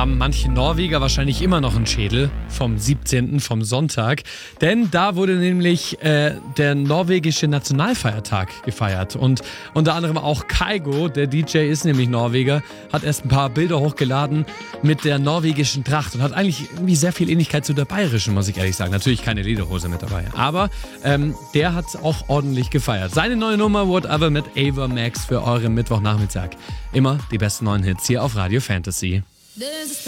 haben manche Norweger wahrscheinlich immer noch einen Schädel vom 17., vom Sonntag. Denn da wurde nämlich der norwegische Nationalfeiertag gefeiert. Und unter anderem auch Kygo, der DJ ist nämlich Norweger, hat erst ein paar Bilder hochgeladen mit der norwegischen Tracht und hat eigentlich irgendwie sehr viel Ähnlichkeit zu der bayerischen, muss ich ehrlich sagen. Natürlich keine Lederhose mit dabei. Aber der hat auch ordentlich gefeiert. Seine neue Nummer Whatever mit Ava Max für euren Mittwochnachmittag. Immer die besten neuen Hits hier auf Radio Fantasy.